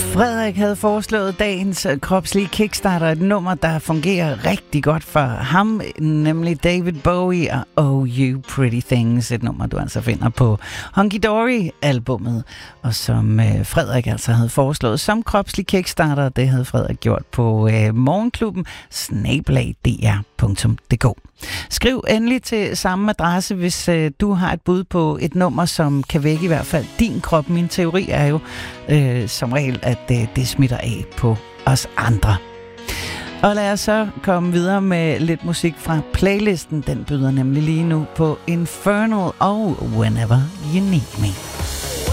Frederik havde foreslået dagens kropslige kickstarter, et nummer, der fungerer rigtig godt for ham, nemlig David Bowie og Oh You Pretty Things, et nummer, du altså finder på Hunky Dory-albummet, og som Frederik altså havde foreslået som kropslig kickstarter. Det havde Frederik gjort på morgenklubben @dr.dk. Skriv endelig til samme adresse, hvis du har et bud på et nummer, som kan vække i hvert fald din krop. Min teori er jo som regel, at det smitter af på os andre. Og lad os så komme videre med lidt musik fra playlisten. Den byder nemlig lige nu på Infernal og Whenever You Need Me.